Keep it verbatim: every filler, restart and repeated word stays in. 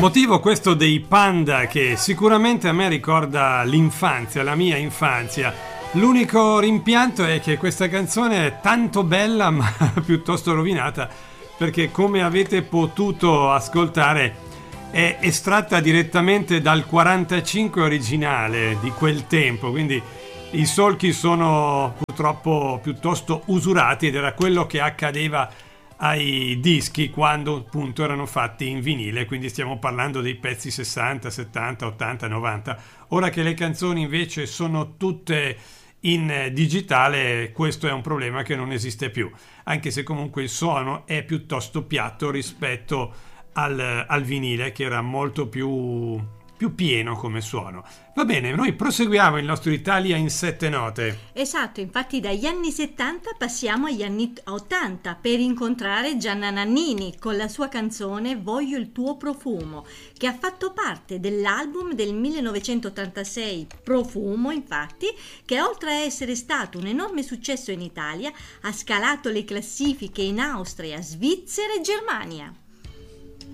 Motivo questo dei Panda che sicuramente a me ricorda l'infanzia, la mia infanzia. L'unico rimpianto è che questa canzone è tanto bella ma piuttosto rovinata, perché come avete potuto ascoltare è estratta direttamente dal quarantacinque originale di quel tempo, quindi i solchi sono purtroppo piuttosto usurati ed era quello che accadeva ai dischi quando appunto erano fatti in vinile, quindi stiamo parlando dei pezzi sessanta, settanta, ottanta, novanta. Ora che le canzoni invece sono tutte in digitale, questo è un problema che non esiste più, anche se comunque il suono è piuttosto piatto rispetto al, al vinile, che era molto più, più pieno come suono. Va bene, noi proseguiamo il nostro Italia in sette note. Esatto, infatti dagli anni settanta passiamo agli anni ottanta per incontrare Gianna Nannini con la sua canzone Voglio il tuo profumo, che ha fatto parte dell'album del millenovecentottantasei Profumo, infatti, che oltre a essere stato un enorme successo in Italia, ha scalato le classifiche in Austria, Svizzera e Germania.